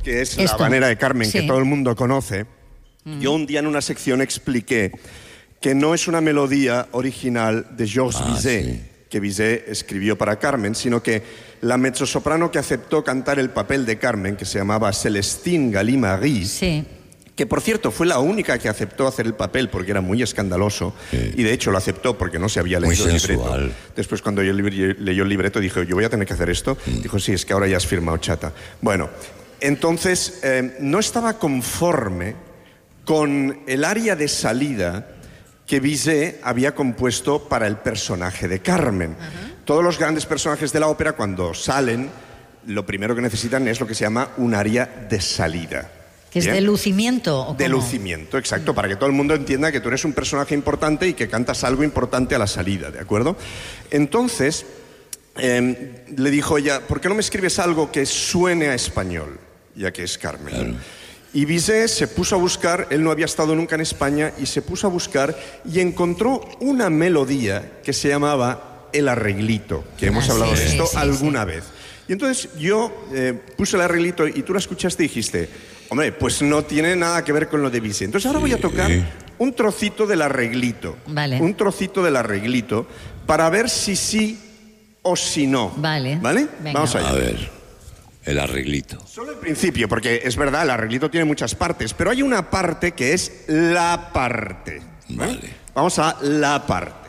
que es la habanera de Carmen, que todo el mundo conoce, yo un día en una sección expliqué que no es una melodía original de Georges Bizet, que Bizet escribió para Carmen, sino que la mezzosoprano que aceptó cantar el papel de Carmen, que se llamaba Célestine Gallimard, que por cierto fue la única que aceptó hacer el papel porque era muy escandaloso, y de hecho lo aceptó porque no se había leído el libreto. Después cuando yo leyó el libreto dijo, yo voy a tener que hacer esto. Dijo, sí, es que ahora ya has firmado chata. Bueno, entonces no estaba conforme con el aria de salida que Bizet había compuesto para el personaje de Carmen. Todos los grandes personajes de la ópera, cuando salen, lo primero que necesitan es lo que se llama un aria de salida. ¿Que es de lucimiento? ¿O de lucimiento, exacto, para que todo el mundo entienda que tú eres un personaje importante y que cantas algo importante a la salida, ¿de acuerdo? Entonces, le dijo ella, ¿por qué no me escribes algo que suene a español, ya que es Carmen? Claro. Y Bizet se puso a buscar, él no había estado nunca en España, y se puso a buscar y encontró una melodía que se llamaba El Arreglito, que hemos hablado de esto alguna vez. Y entonces yo puse el arreglito y tú la escuchaste y dijiste, hombre, pues no tiene nada que ver con lo de Bizet. Entonces ahora voy a tocar un trocito del arreglito. Vale. Un trocito del arreglito para ver si sí o si no. Vale. ¿Vale? Venga. Vamos allá. A ver, el arreglito. Solo el principio, porque es verdad, el arreglito tiene muchas partes, pero hay una parte que es la parte. Vale. Vamos a la parte.